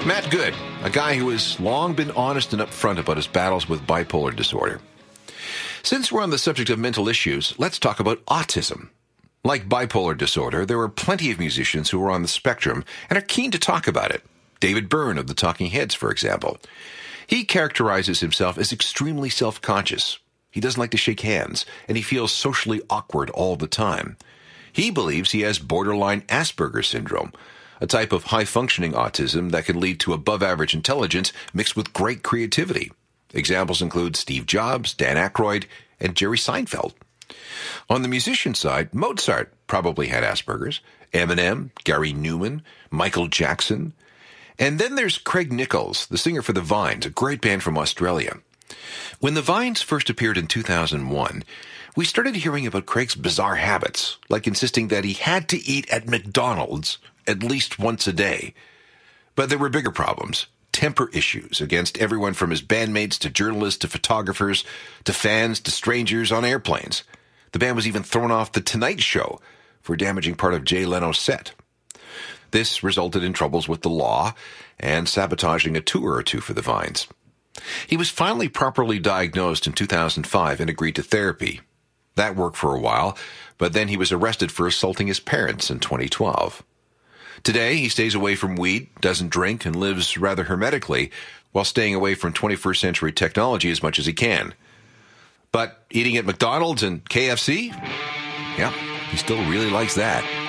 Matt Good, a guy who has long been honest and upfront about his battles with bipolar disorder. Since we're on the subject of mental issues, let's talk about autism. Like bipolar disorder, there are plenty of musicians who are on the spectrum and are keen to talk about it. David Byrne of the Talking Heads, for example. He characterizes himself as extremely self-conscious. He doesn't like to shake hands, and he feels socially awkward all the time. He believes he has borderline Asperger's syndrome, a type of high-functioning autism that can lead to above-average intelligence mixed with great creativity. Examples include Steve Jobs, Dan Aykroyd, and Jerry Seinfeld. On the musician side, Mozart probably had Asperger's, Eminem, Gary Newman, Michael Jackson. And then there's Craig Nichols, the singer for The Vines, a great band from Australia. When The Vines first appeared in 2001, we started hearing about Craig's bizarre habits, like insisting that he had to eat at McDonald's at least once a day. But there were bigger problems. Temper issues against everyone from his bandmates to journalists to photographers to fans to strangers on airplanes. The band was even thrown off The Tonight Show for damaging part of Jay Leno's set. This resulted in troubles with the law and sabotaging a tour or two for the Vines. He was finally properly diagnosed in 2005 and agreed to therapy. That worked for a while, but then he was arrested for assaulting his parents in 2012. Today, he stays away from weed, doesn't drink, and lives rather hermetically while staying away from 21st century technology as much as he can. But eating at McDonald's and KFC? Yeah, he still really likes that.